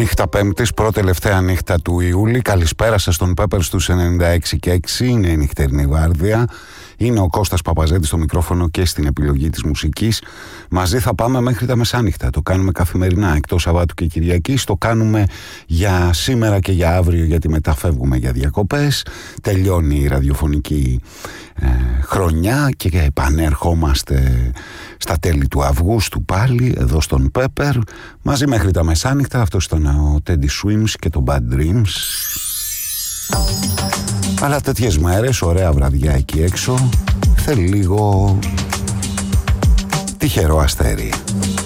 Νύχτα Πέμπτης, πρώτη τελευταία νύχτα του Ιούλη. Καλησπέρα σας στον Πέπερ στους 96 και 6. Είναι η νυχτερινή βάρδια. Είναι ο Κώστας Παπαζέτης στο μικρόφωνο και στην επιλογή της μουσικής. Μαζί θα πάμε μέχρι τα μεσάνυχτα. Το κάνουμε καθημερινά, εκτός Σαββάτου και Κυριακής. Το κάνουμε για σήμερα και για αύριο, γιατί μετά φεύγουμε για διακοπές. Τελειώνει η ραδιοφωνική χρονιά και επανέρχομαστε στα τέλη του Αυγούστου πάλι εδώ στον Πέπερ, μαζί μέχρι τα μεσάνυχτα. Αυτός ήταν ο Teddy Swims και το Bad Dreams. Αλλά τέτοιες μέρες, ωραία βραδιά εκεί έξω, θέλει λίγο τυχερό αστέρι.